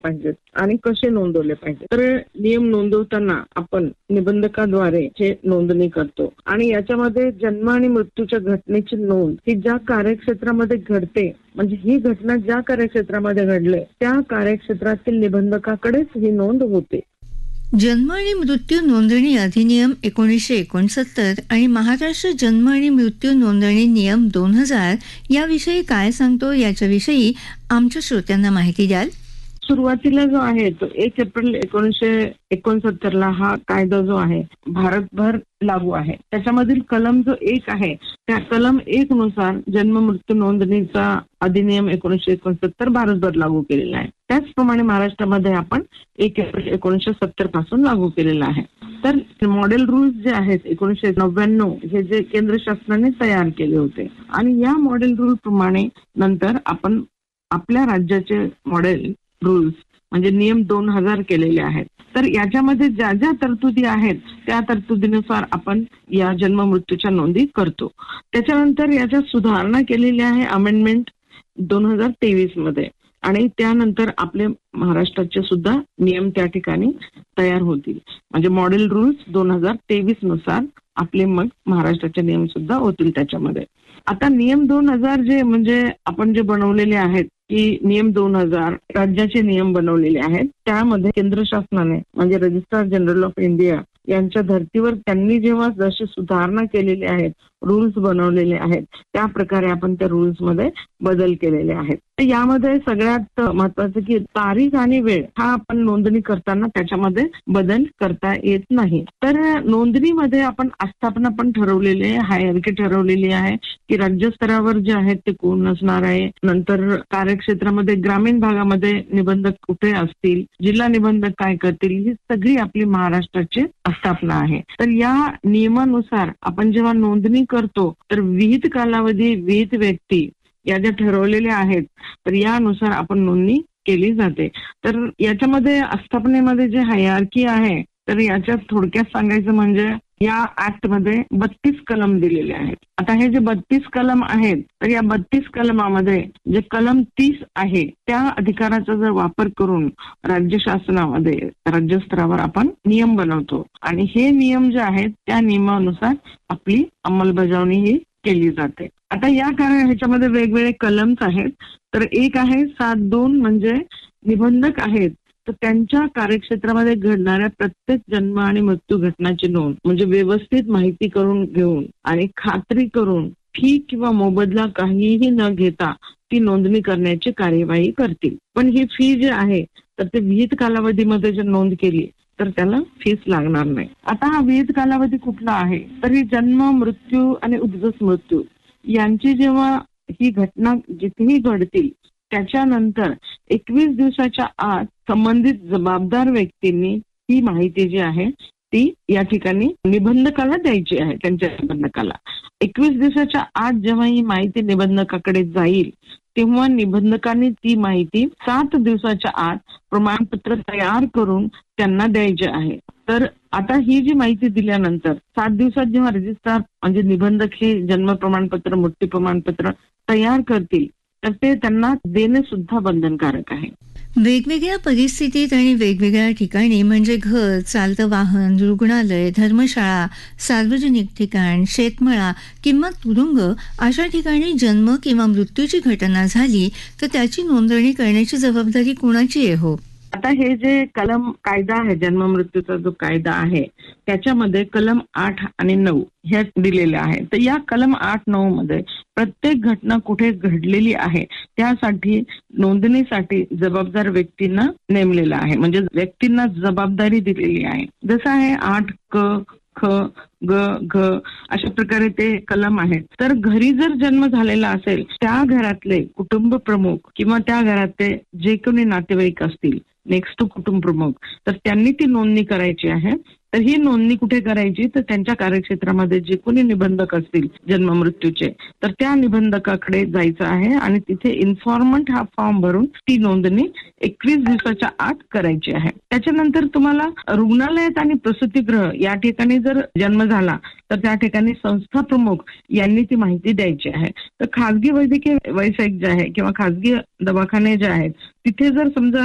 पाहिजेत आणि कसे नोंदवले पाहिजे. तर नियम नोंदवताना आपण निबंधकाद्वारे हे नोंदणी करतो आणि याच्यामध्ये जन्म आणि मृत्यूच्या घटनेची नोंद ही ज्या कार्यक्षेत्रामध्ये घडते, म्हणजे ही घटना ज्या कार्यक्षेत्रामध्ये घडले त्या कार्यक्षेत्रातील निबंधकाकडेच ही नोंद होते. जन्म आणि मृत्यू नोंदणी अधिनियम 1969 आणि महाराष्ट्र जन्म आणि मृत्यू नोंदणी नियम 2000 याविषयी काय सांगतो, याच्याविषयी आमच्या श्रोत्यांना माहिती द्याल? सुरुवातीला जो आहे तो 1 एप्रिल 1969 हा कायदा जो आहे भारतभर लागू आहे. त्याच्यामधील कलम जो 1 आहे त्या कलम 1 नुसार जन्म मृत्यू नोंदणीचा अधिनियम 1969 भारतभर लागू केलेला आहे. त्याचप्रमाणे महाराष्ट्रामध्ये आपण 1 एप्रिल 1970 पासून लागू केलेला आहे. तर मॉडेल रूल्स जे आहेत 1999 हे जे केंद्र शासनाने तयार केले होते आणि या मॉडेल रूल प्रमाणे नंतर आपण आपल्या राज्याचे मॉडेल रूल्स म्हणजे नियम 2000 केलेले आहेत. तर याच्यामध्ये ज्या ज्या तरतुदी आहेत त्या तरतुदीनुसार आपण या जन्म मृत्यूच्या नोंदी करतो. त्याच्यानंतर याच्यात सुधारणा केलेली आहे अमेंडमेंट 2023 मध्ये आणि त्यानंतर आपले महाराष्ट्राचे सुद्धा नियम त्या ठिकाणी तयार होतील. म्हणजे मॉडेल रूल्स 2023 नुसार आपले मग महाराष्ट्राचे नियम सुद्धा होतील त्याच्यामध्ये. आता नियम 2000 जे म्हणजे आपण जे बनवलेले आहेत की नियम 2000 राज्याचे नियम बनवलेले आहेत, त्यामध्ये केंद्र शासनाने म्हणजे रजिस्ट्रार जनरल ऑफ इंडिया यांच्या धर्तीवर त्यांनी जेव्हा जशी सुधारणा केलेली आहेत, रूल्स बनवलेले आहेत, त्या प्रकारे आपण त्या रूल्स मध्ये बदल केलेले आहेत. तर यामध्ये सगळ्यात महत्वाचं की तारीख आणि वेळ हा आपण नोंदणी करताना त्याच्यामध्ये बदल करता येत नाही. तर नोंदणीमध्ये आपण आस्थापना पण ठरवलेली आहे, हायरार्की ठरवलेली आहे की राज्यस्तरावर जे आहेत ते कोण असणार आहे, नंतर कार्यक्षेत्रामध्ये ग्रामीण भागामध्ये निबंधक कुठे असतील, जिल्हा निबंधक काय करतील, ही सगळी आपली महाराष्ट्राची स्थापना आहे. तर या नियमानुसार आपण जेव्हा नोंदणी करतो तर विहित कालावधी विहित व्यक्ती या ज्या ठरवलेल्या आहेत तर यानुसार आपण नोंदणी केली जाते. तर याच्यामध्ये आस्थापनेमध्ये जे हायरार्की आहे तर याच्यात थोडक्यात सांगायचं म्हणजे या ऍक्ट मध्ये 32 कलम दिलेले आहेत. आता हे जे 32 कलम आहेत तर या 32 कलमामध्ये जे कलम 30 आहे त्या अधिकाराचा जर वापर करून राज्य शासनामध्ये राज्यस्तरावर आपण नियम बनवतो आणि हे नियम जे आहेत त्या नियमानुसार आपली अंमलबजावणी ही केली जाते. आता या कारण ह्याच्यामध्ये वेगवेगळे कलम्स आहेत. तर एक आहे 7(2) म्हणजे निबंधक आहेत तर त्यांच्या कार्यक्षेत्रामध्ये घडणाऱ्या प्रत्येक जन्म आणि मृत्यू घटनाची नोंद म्हणजे व्यवस्थित माहिती करून घेऊन आणि खात्री करून फी किंवा मोबदला काहीही न घेता ती नोंदणी करण्याची कार्यवाही करतील. पण ही फी जी आहे तर ते विहित कालावधीमध्ये जर नोंद केली तर त्याला फीस लागणार नाही. आता हा विहित कालावधी कुठला आहे तर ही जन्म मृत्यू आणि उद्भूत मृत्यू यांची जेव्हा ही घटना जिथेही घडतील त्याच्यानंतर 21 दिवसाच्या आत संबंधित जबाबदार व्यक्तींनी ही माहिती जी आहे ती या ठिकाणी निबंधकाला द्यायची आहे. त्यांच्या निबंधकाला 21 दिवसाच्या आत जेव्हा ही माहिती निबंधकाकडे जाईल तेव्हा निबंधकांनी ती माहिती 7 दिवसाच्या आत प्रमाणपत्र तयार करून त्यांना द्यायचे आहे. तर आता ही जी माहिती दिल्यानंतर 7 दिवसात जेव्हा रजिस्ट्रार म्हणजे निबंधक हे जन्म प्रमाणपत्र मृत्यू प्रमाणपत्र तयार करतील तर ते त्यांना देणे सुद्धा बंधनकारक आहे. वेगवेगळ्या परिस्थितीत आणि वेगवेगळ्या ठिकाणी म्हणजे घर, चालतं वाहन, रुग्णालय, धर्मशाळा, सार्वजनिक ठिकाण, शेतमळा किंवा तुरुंग अशा ठिकाणी जन्म किंवा मृत्यूची घटना झाली तर त्याची नोंदणी करण्याची जबाबदारी कुणाची आहे हो? आता हे जे कलम कायदा आहे जन्म मृत्यूचा जो कायदा आहे त्याच्यामध्ये कलम 8 आणि 9 हे दिलेले आहे. तर या कलम 8-9 मध्ये प्रत्येक घटना कुठे घडलेली आहे त्यासाठी नोंदणीसाठी जबाबदार व्यक्तींना नेमलेलं आहे. म्हणजे व्यक्तींना जबाबदारी दिलेली आहे. जसं आहे 8 क ख ग घ अशा प्रकारे ते कलम आहेत. तर घरी जर जन्म झालेला असेल त्या घरातले कुटुंब प्रमुख किंवा त्या घरातले जे कोणी नातेवाईक असतील नेक्स्ट टू कुटुंब प्रमुख तर त्यांनी ती नोंदणी करायची आहे. तर ही नोंदणी कुठे करायची तर त्यांच्या कार्यक्षेत्रामध्ये जे कोणी निबंधक असतील जन्म मृत्यूचे तर त्या निबंधकाकडे जायचं आहे आणि तिथे इन्फॉर्मंट हा फॉर्म भरून ती नोंदणी 21 दिवसाच्या आत करायची आहे. त्याच्यानंतर तुम्हाला रुग्णालयात आणि प्रसूतिगृह या ठिकाणी जर जन्म झाला तर त्या ठिकाणी संस्था प्रमुख यांनी ती माहिती द्यायची आहे. तर खाजगी वैद्यकीय व्यावसायिक जे आहे किंवा खाजगी दवाखाने जे आहेत तिथे जर समजा